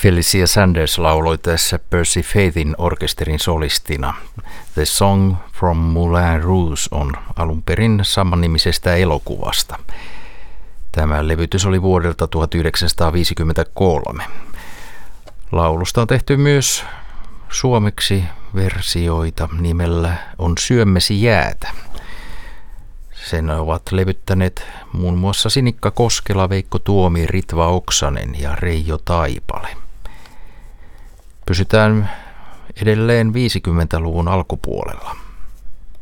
Felicia Sanders lauloi tässä Percy Faithin orkesterin solistina. The Song from Moulin Rouge on alun perin samannimisestä elokuvasta. Tämä levytys oli vuodelta 1953. Laulusta on tehty myös suomeksi versioita nimellä On syömmesi jäätä. Sen ovat levyttäneet muun muassa Sinikka Koskela, Veikko Tuomi, Ritva Oksanen ja Reijo Taipale. Pysytään edelleen 50-luvun alkupuolella.